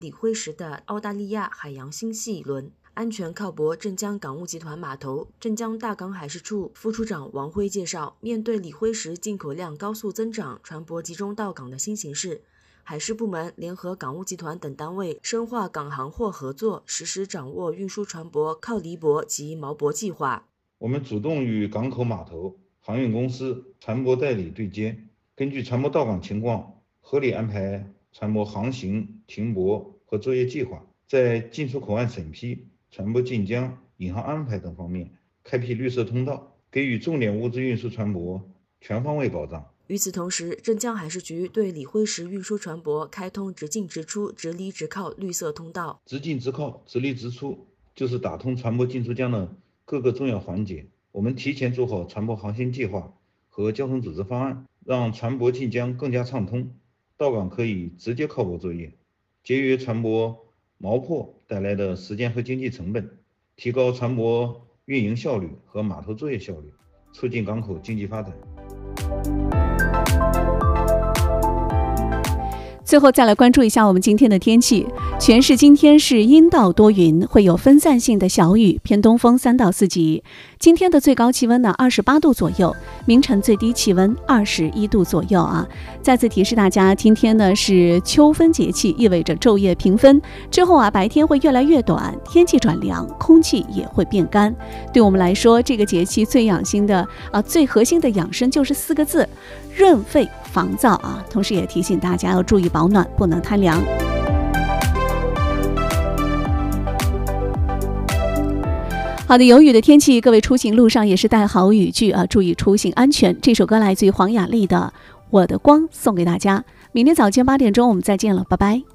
李辉石的澳大利亚海洋星系轮。安全靠泊镇江港务集团码头，镇江大港海事处副处长王辉介绍，面对李辉石进口量高速增长、船舶集中到港的新形势，海事部门联合港务集团等单位深化港航货合作，实施掌握运输船舶靠离泊及锚泊计划。 我们主动与港口码头、航运公司、船舶代理对接，根据船舶到港情况，合理安排船舶航行、停泊和作业计划，在进出口岸审批、船舶进江、引航安排等方面开辟绿色通道，给予重点物资运输船舶全方位保障。 与此同时，镇江海事局对李辉石运输船舶开通直进直出、直离直靠绿色通道。 直进直靠、直离直出就是打通船舶进出江的各个重要环节。我们提前做好船舶航行计划和交通组织方案，让船舶进江更加畅通，到港可以直接靠泊作业，节约船舶锚泊带来的时间和经济成本，提高船舶运营效率和码头作业效率，促进港口经济发展。 最后再来关注一下我们今天的天气。全市今天是阴到多云，会有分散性的小雨，偏东风3到4级。今天的最高气温呢28度左右，明晨最低气温21度左右啊。再次提示大家，今天呢是秋分节气，意味着昼夜平分，之后白天会越来越短，天气转凉，空气也会变干。对我们来说，这个节气最养心的最核心的养生就是4个字：润肺防燥啊。同时也提醒大家要注意保暖，不能贪凉。好的，有雨的天气，各位出行路上也是带好雨具啊，注意出行安全。这首歌来自于黄雅莉的《我的光》，送给大家。明天早间8点钟我们再见了，拜拜。